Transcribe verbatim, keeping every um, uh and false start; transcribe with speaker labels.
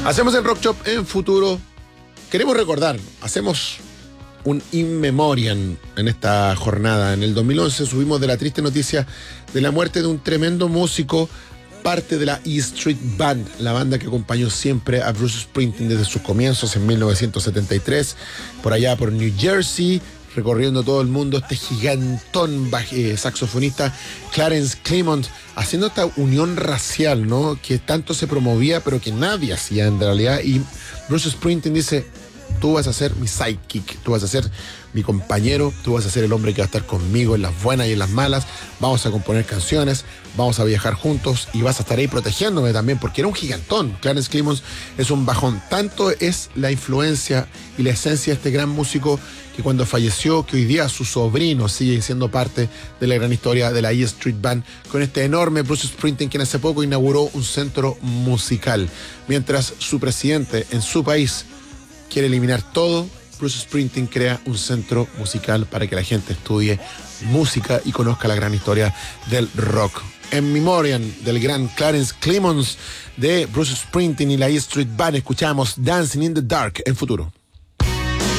Speaker 1: Hacemos el Rock Shop en futuro. Queremos recordar, hacemos un in memoriam en esta jornada. En el dos mil once subimos de la triste noticia de la muerte de un tremendo músico, parte de la E Street Band, la banda que acompañó siempre a Bruce Springsteen desde sus comienzos en mil novecientos setenta y tres, por allá por New Jersey, recorriendo todo el mundo, este gigantón eh, saxofonista Clarence Clemons, haciendo esta unión racial, ¿no? Que tanto se promovía, pero que nadie hacía en realidad. Y Bruce Springsteen dice: tú vas a ser mi sidekick, tú vas a ser mi compañero, tú vas a ser el hombre que va a estar conmigo en las buenas y en las malas, vamos a componer canciones, vamos a viajar juntos y vas a estar ahí protegiéndome también, porque era un gigantón. Clarence Clemons es un bajón, tanto es la influencia y la esencia de este gran músico que cuando falleció, que hoy día su sobrino sigue siendo parte de la gran historia de la E Street Band, con este enorme Bruce Springsteen, quien hace poco inauguró un centro musical, mientras su presidente en su país quiere eliminar todo. Bruce Springsteen crea un centro musical para que la gente estudie música y conozca la gran historia del rock. En memoriam del gran Clarence Clemons, de Bruce Springsteen y la E Street Band, escuchamos Dancing in the Dark en futuro.